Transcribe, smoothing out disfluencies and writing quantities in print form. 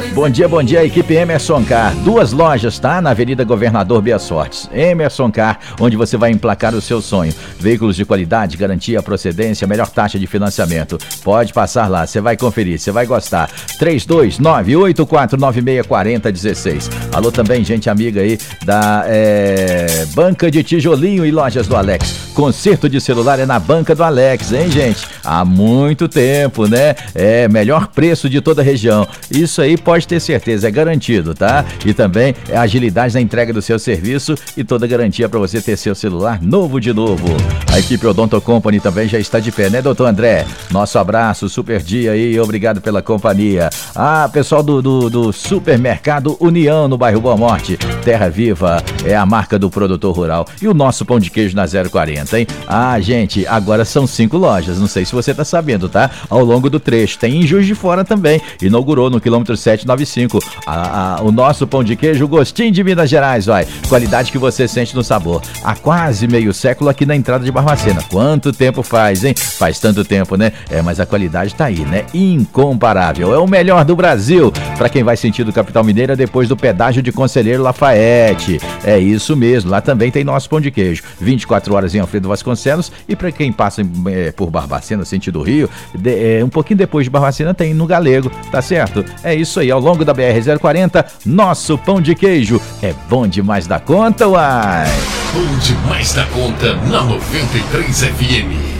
Bom dia, equipe Emerson Car. 2 lojas, tá? Na Avenida Governador Bia Sortes. Emerson Car, onde você vai emplacar o seu sonho. Veículos de qualidade, garantia, procedência, melhor taxa de financiamento. Pode passar lá, você vai conferir, você vai gostar. 3298496416. Alô também, gente amiga aí da Banca de Tijolinho e Lojas do Alex. Conserto de celular é na Banca do Alex, hein, gente? Há muito tempo, né? Melhor preço de toda a região. Isso aí pode ter certeza, é garantido, tá? E também a agilidade na entrega do seu serviço e toda a garantia para você ter seu celular novo de novo. A equipe Odonto Company também já está de pé, né, doutor André? Nosso abraço, super dia aí, obrigado pela companhia. Pessoal do Supermercado União, no bairro Boa Morte. Terra Viva é a marca do produtor rural. E o nosso pão de queijo na 040, hein? Gente, agora são 5 lojas, não sei se você tá sabendo, tá? Ao longo do trecho. Tem em Juiz de Fora também. Inaugurou no quilômetro 795. O nosso pão de queijo, o gostinho de Minas Gerais, vai. Qualidade que você sente no sabor. Há quase meio século aqui na entrada de Barbacena. Quanto tempo faz, hein? Faz tanto tempo, né? Mas a qualidade tá aí, né? Incomparável. É o melhor do Brasil. Pra quem vai sentido Capital Mineira depois do pedágio de Conselheiro Lafayette. É isso mesmo. Lá também tem nosso pão de queijo. 24 horas em Alfredo Vasconcelos. E pra quem passa por Barbacena, sentido Rio, um pouquinho depois de Barbacena tem no Galego, tá certo? É isso aí, ao longo da BR-040, nosso pão de queijo é bom demais da conta, uai! Bom demais da conta na 93 FM.